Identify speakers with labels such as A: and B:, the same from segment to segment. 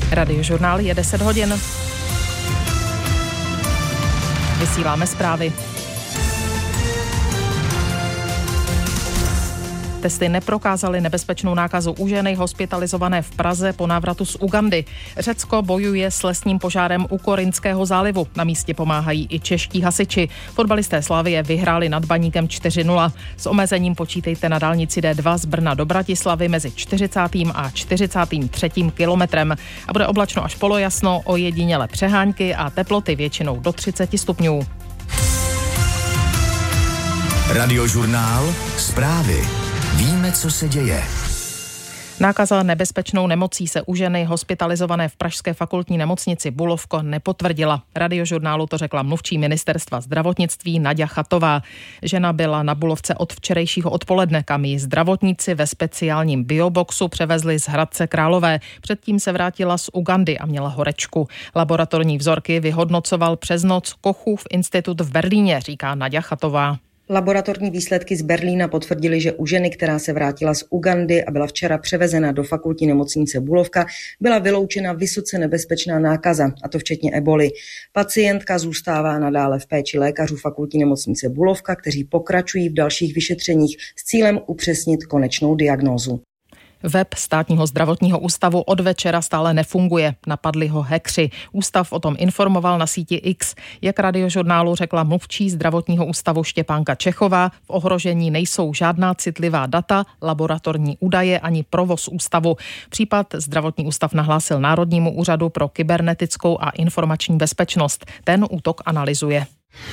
A: Radiožurnál je 10 hodin. Vysíláme zprávy. Testy neprokázaly nebezpečnou nákazu u ženy hospitalizované v Praze po návratu z Ugandy. Řecko bojuje s lesním požárem u Korinského zálivu. Na místě pomáhají i čeští hasiči. Fotbalisté Slavie vyhráli nad Baníkem 4-0. S omezením počítejte na dálnici D2 z Brna do Bratislavy mezi 40. a 43. kilometrem. A bude oblačno až polojasno, ojediněle přehánky a teploty většinou do 30 stupňů.
B: Radiožurnál Zprávy. Víme, co se děje.
A: Nákaza nebezpečnou nemocí se u ženy hospitalizované v pražské fakultní nemocnici Bulovko nepotvrdila. Radiožurnálu to řekla mluvčí ministerstva zdravotnictví Naďa Chatová. Žena byla na Bulovce od včerejšího odpoledne, kam ji zdravotníci ve speciálním bioboxu převezli z Hradce Králové. Předtím se vrátila z Ugandy a měla horečku. Laboratorní vzorky vyhodnocoval přes noc Kochův institut v Berlíně, říká Naďa Chatová.
C: Laboratorní výsledky z Berlína potvrdily, že u ženy, která se vrátila z Ugandy a byla včera převezena do fakultní nemocnice Bulovka, byla vyloučena vysoce nebezpečná nákaza, a to včetně eboli. Pacientka zůstává nadále v péči lékařů fakultní nemocnice Bulovka, kteří pokračují v dalších vyšetřeních s cílem upřesnit konečnou diagnózu.
A: Web Státního zdravotního ústavu od večera stále nefunguje. Napadli ho hackři. Ústav o tom informoval na síti X. Jak Radiožurnálu řekla mluvčí zdravotního ústavu Štěpánka Čechová, v ohrožení nejsou žádná citlivá data, laboratorní údaje ani provoz ústavu. Případ zdravotní ústav nahlásil Národnímu úřadu pro kybernetickou a informační bezpečnost. Ten útok analyzuje.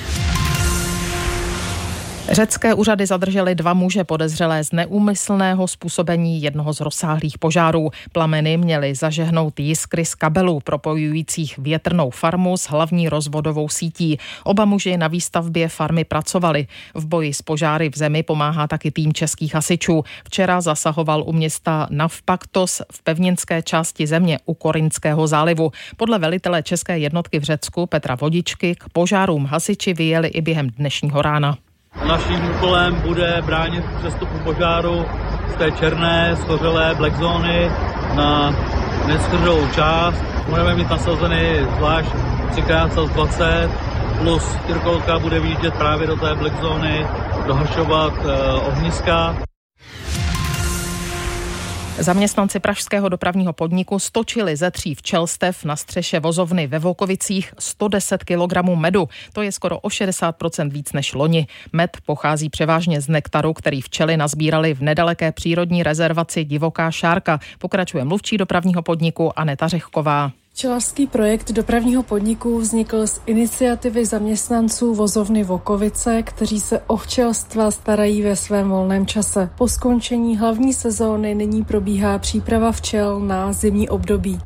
A: Řecké úřady zadržely 2 muže podezřelé z neúmyslného způsobení jednoho z rozsáhlých požárů. Plameny měly zažehnout jiskry z kabelů propojujících větrnou farmu s hlavní rozvodovou sítí. Oba muži na výstavbě farmy pracovali. V boji s požáry v zemi pomáhá taky tým českých hasičů. Včera zasahoval u města Navpaktos v pevninské části země u Korinského zálivu. Podle velitele české jednotky v Řecku Petra Vodičky k požárům hasiči vyjeli i během dnešního rána.
D: Naším úkolem bude bránit přestupu požáru z té černé, schořelé black zóny na neschořelou část. Budeme mít nasazeny zvlášť 3x20 plus čtyřkolka bude vyjíždět právě do té black zóny, dohašovat ohniska.
A: Zaměstnanci pražského dopravního podniku stočili ze 3 včelstev na střeše vozovny ve Volkovicích 110 kg medu. To je skoro o 60% víc než loni. Med pochází převážně z nektaru, který včely nazbírali v nedaleké přírodní rezervaci Divoká Šárka. Pokračuje mluvčí dopravního podniku Aneta Řehková.
E: Včelařský projekt dopravního podniku vznikl z iniciativy zaměstnanců vozovny Vokovice, kteří se o včelstva starají ve svém volném čase. Po skončení hlavní sezóny nyní probíhá příprava včel na zimní období.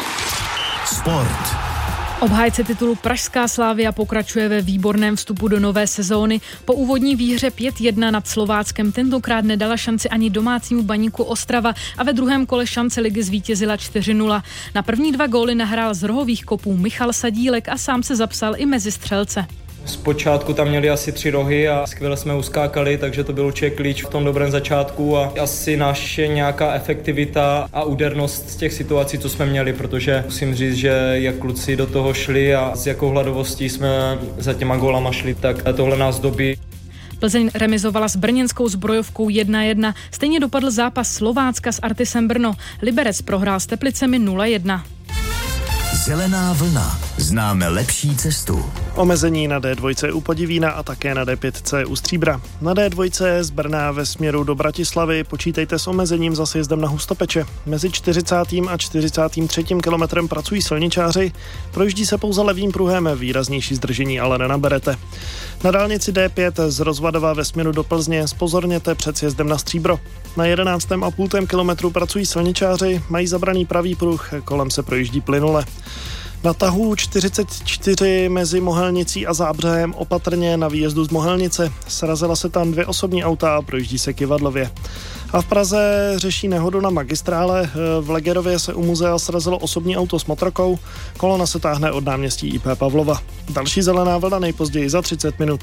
B: Sport.
F: Obhájce titulu Pražská Slavia pokračuje ve výborném vstupu do nové sezóny. Po úvodní výhře 5-1 nad Slováckem tentokrát nedala šanci ani domácímu Baníku Ostrava a ve druhém kole šance ligy zvítězila 4-0. Na první 2 góly nahrál z rohových kopů Michal Sadílek a sám se zapsal i mezi střelce.
G: Zpočátku tam měli asi 3 rohy a skvěle jsme uskákali, takže to byl určitě klíč v tom dobrém začátku a asi naše nějaká efektivita a údernost z těch situací, co jsme měli, protože musím říct, že jak kluci do toho šli a s jakou hladovostí jsme za těma gólama šli, tak tohle nás dobí.
F: Plzeň remizovala s brněnskou Zbrojovkou 1-1. Stejně dopadl zápas Slovácka s Artisem Brno. Liberec prohrál s Teplicemi 0-1.
B: Zelená vlna. Známe lepší cestu.
H: Omezení na D2 u Podivína a také na D5 u Stříbra. Na D2 z Brna ve směru do Bratislavy počítejte s omezením za sjezdem na Hustopeče. Mezi 40. a 43. kilometrem pracují silničáři, projíždí se pouze levým pruhem, výraznější zdržení ale nenaberete. Na dálnici D5 z Rozvadova ve směru do Plzně zpozorněte před sjezdem na Stříbro. Na 11,5 kilometru pracují silničáři, mají zabraný pravý pruh, kolem se projíždí plynule. Na tahu 44 mezi Mohelnicí a Zábřehem opatrně na výjezdu z Mohelnice. Srazila se tam 2 osobní auta a projíždí se Kyvadlově. A v Praze řeší nehodu na magistrále. V Legerově se u muzea srazilo osobní auto s motorkou. Kolona se táhne od náměstí IP Pavlova. Další zelená vlna nejpozději za 30 minut.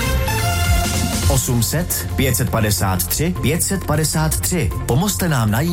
B: 800 553 553. Pomozte nám najít